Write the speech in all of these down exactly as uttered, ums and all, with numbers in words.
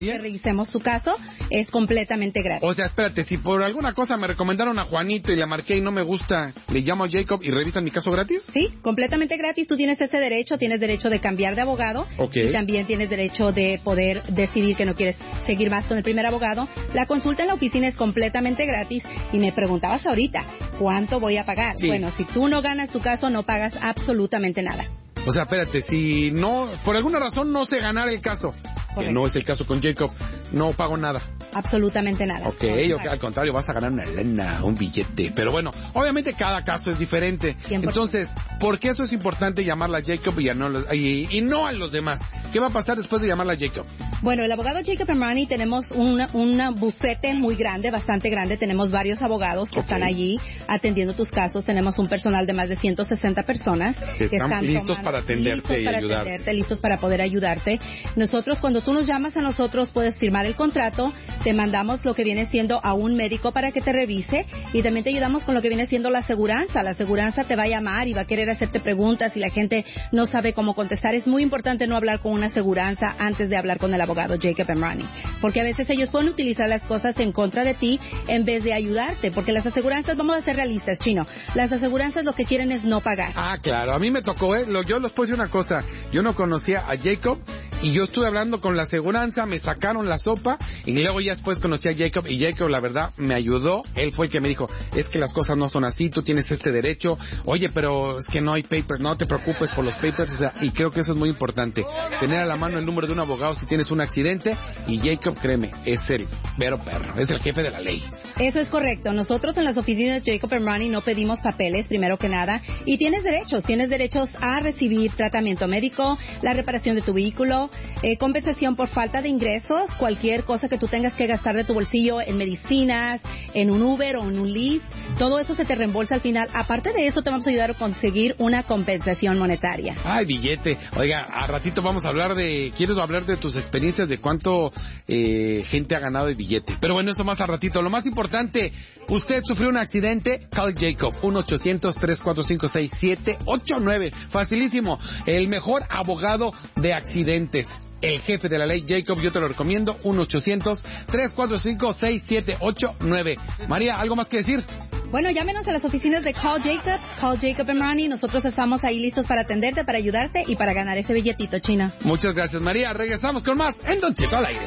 que revisemos su caso, es completamente gratis. O sea, espérate, si por alguna cosa me recomendaron a Juanito y le marqué y no me gusta, ¿le llamo a Jacob y revisan mi caso gratis? Sí, completamente gratis. Tú tienes ese derecho, tienes derecho de cambiar de abogado. Okay. Y también tienes derecho de poder decidir que no quieres seguir más con el primer abogado. La consulta en la oficina es completamente gratis. Y me preguntabas ahorita, ¿cuánto voy a pagar? Sí. Bueno, si tú no ganas tu caso, no pagas absolutamente nada. O sea, espérate, si no, por alguna razón no sé ganar el caso, que no es el caso con Jacob, no pago nada. Absolutamente nada. Ok, ok, al contrario, vas a ganar una lana, un billete. Pero bueno, obviamente cada caso es diferente. cien por ciento. Entonces, ¿por qué eso es importante llamarla a Jacob y, a no, y, y no a los demás? ¿Qué va a pasar después de llamarla a Jacob? Bueno, el abogado Jacob Emrani, tenemos un una bufete muy grande, bastante grande. Tenemos varios abogados que okay. están allí atendiendo tus casos. Tenemos un personal de más de ciento sesenta personas que, que están, están listos tomando, para atenderte listos y para ayudarte. Atenderte, listos para poder ayudarte. Nosotros, cuando tú nos llamas a nosotros, puedes firmar el contrato, te mandamos lo que viene siendo a un médico para que te revise y también te ayudamos con lo que viene siendo la aseguranza. La aseguranza te va a llamar y va a querer hacerte preguntas y la gente no sabe cómo contestar. Es muy importante no hablar con una aseguranza antes de hablar con el abogado Jacob Emrani, porque a veces ellos pueden utilizar las cosas en contra de ti en vez de ayudarte, porque las aseguranzas, vamos a ser realistas, Chino, las aseguranzas lo que quieren es no pagar. Ah, claro, a mí me tocó, ¿eh? Yo les puedo decir una cosa, yo no conocía a Jacob y yo estuve hablando con la aseguranza, me sacaron la sopa y luego ya después conocí a Jacob y Jacob la verdad me ayudó, él fue el que me dijo, es que las cosas no son así, tú tienes este derecho, oye, pero es que no hay papers, no te preocupes por los papers, o sea, y creo que eso es muy importante, tener a la mano el número de un abogado si tienes un accidente y Jacob, créeme, es el vero perro, es el jefe de la ley. Eso es correcto, nosotros en las oficinas de Jacob Emrani no pedimos papeles, primero que nada, y tienes derechos, tienes derechos a recibir tratamiento médico, la reparación de tu vehículo, eh, compensación por falta de ingresos, cualquier cosa que tú tengas que gastar de tu bolsillo en medicinas, en un Uber o en un Lyft, todo eso se te reembolsa al final. Aparte de eso, te vamos a ayudar a conseguir una compensación monetaria. Ay, billete. Oiga, a ratito vamos a hablar de, quiero hablar de tus experiencias, de cuánto eh, gente ha ganado de billete. Pero bueno, eso más a ratito. Lo más importante, usted sufrió un accidente, call Jacob, uno ochocientos, tres cuatro cinco, seis siete ocho nueve. Facilísimo. El mejor abogado de accidentes. El jefe de la ley, Jacob, yo te lo recomiendo, uno ochocientos, tres cuatro cinco, seis siete ocho nueve. María, ¿algo más que decir? Bueno, llámenos a las oficinas de Call Jacob, Call Jacob Emrani. Nosotros estamos ahí listos para atenderte, para ayudarte y para ganar ese billetito, China. Muchas gracias, María. Regresamos con más en Don Cheto al aire.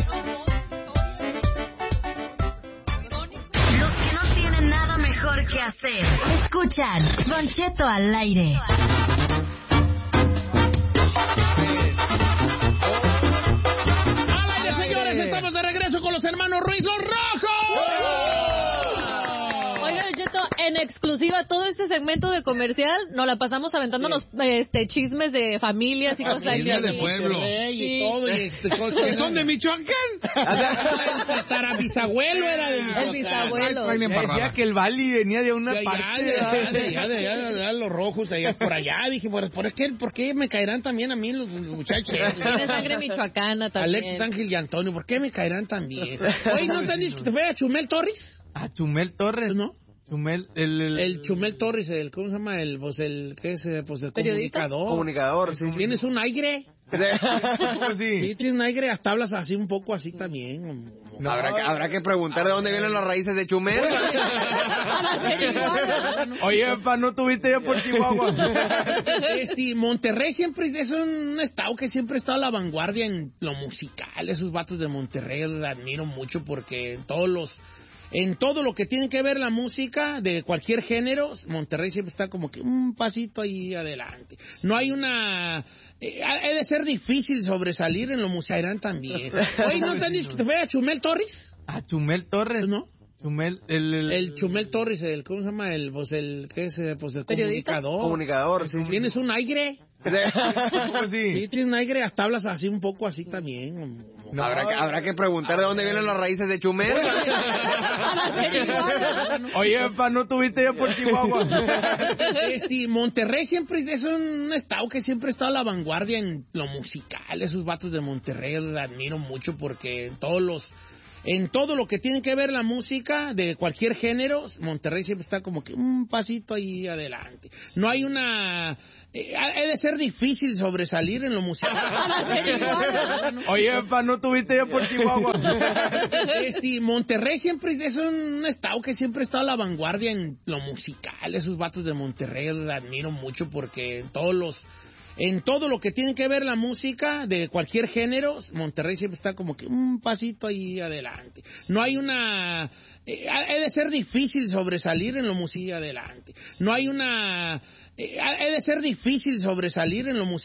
Los que no tienen nada mejor que hacer, escuchan Don Cheto al aire. Estamos de regreso con los hermanos Ruiz, los Rojos. Oiga, Cheto, en exclusiva, todo este segmento de comercial nos la pasamos aventándonos sí. este chismes de familias y cosas así. de pueblo. Y sí. todo. Y este, cosas, ¿Son de Michoacán? El tarabisabuelo era de Michoacán. El bisabuelo. Me decía que el Bali venía de una ya, parte. Ya, de, de, ya, de, ya, de, ya, los Rojos, allá por allá. Dije, ¿por, por, qué, ¿por qué me caerán también a mí los muchachos? Tiene sangre michoacana también. Alexis Ángel y Antonio, ¿por qué me caerán también? Oye, ¿no te han dicho que te fue a Chumel Torres? ¿A Chumel Torres? ¿No? Chumel, el, el... el Chumel Torres, el, ¿cómo se llama? El, pues el, ¿qué es? Pues el comunicador. Comunicador, sí. ¿Tienes sí. un aire? sí. Sí, tienes un aire, hasta hablas así un poco así también. No, habrá, que, habrá que preguntar de dónde vienen las raíces de Chumel. Oye, pa, ¿no tuviste ya por Chihuahua? Este, Monterrey siempre es un estado que siempre ha estado a la vanguardia en lo musical. Esos vatos de Monterrey los admiro mucho porque en todos los... En todo lo que tiene que ver la música de cualquier género, Monterrey siempre está como que un pasito ahí adelante. No hay una... Eh, ha de ser difícil sobresalir en lo musical también. Oye, ¿no te han dicho que te fue a Chumel Torres? ¿A Chumel Torres? ¿No? Chumel, el, el... el Chumel Torres, el, ¿cómo se llama? El, pues el, ¿qué es? Pues el comunicador. Comunicador, sí. ¿Tienes sí. un aire? sí. Sí, tienes un aire, hasta hablas así un poco así también. No, habrá, que, habrá que preguntar de dónde vienen las raíces de Chumel. Oye, pa, ¿no tuviste ya por Chihuahua? Este, Monterrey siempre es un estado que siempre ha estado a la vanguardia en lo musical. Esos vatos de Monterrey los admiro mucho porque en todos los... en todo lo que tiene que ver la música de cualquier género, Monterrey siempre está como que un pasito ahí adelante. No hay una... Eh, ha de ser difícil sobresalir en lo musical. Oye, pa, ¿no tuviste ya por Chihuahua? Este, Monterrey siempre es un estado que siempre ha estado a la vanguardia en lo musical. Esos vatos de Monterrey los admiro mucho porque en todos los... En todo lo que tiene que ver la música de cualquier género, Monterrey siempre está como que un pasito ahí adelante. No hay una... Eh, ha de ser difícil sobresalir en lo musical adelante. No hay una... Eh, ha de ser difícil sobresalir en lo musical.